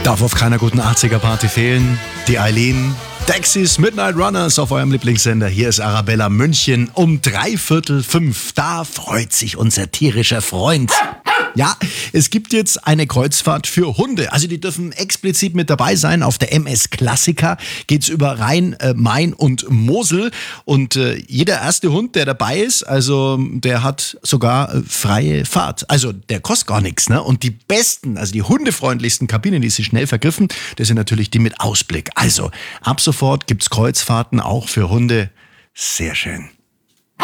Darf auf keiner guten 80er-Party fehlen. Die Eileen. Dexys Midnight Runners auf eurem Lieblingssender. Hier ist Arabella München um 4:45. Da freut sich unser tierischer Freund. Ja, es gibt jetzt eine Kreuzfahrt für Hunde. Also die dürfen explizit mit dabei sein. Auf der MS Klassiker geht's über Rhein, Main und Mosel. Und jeder erste Hund, der dabei ist, also der hat sogar freie Fahrt. Also der kostet gar nichts, ne? Und die besten, also die hundefreundlichsten Kabinen, die sich schnell vergriffen, das sind natürlich die mit Ausblick. Also ab sofort gibt's Kreuzfahrten auch für Hunde. Sehr schön.